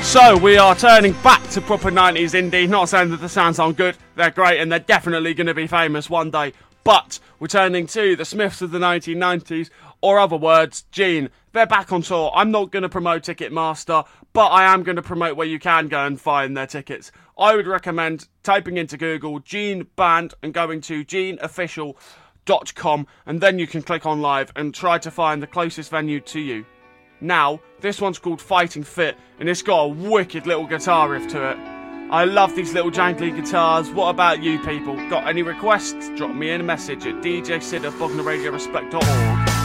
So we are turning back to proper 90s indie. Not saying that the sounds aren't good, they're great and they're definitely going to be famous one day. But we're turning to the Smiths of the 1990s, or other words, Gene. They're back on tour. I'm not going to promote Ticketmaster, but I am going to promote where you can go and find their tickets. I would recommend typing into Google Gene Band and going to geneofficial.com, and then you can click on live and try to find the closest venue to you. Now, this one's called Fighting Fit, and it's got a wicked little guitar riff to it. I love these little jangly guitars. What about you people? Got any requests? Drop me in a message at djsid@bogneradiorespect.org.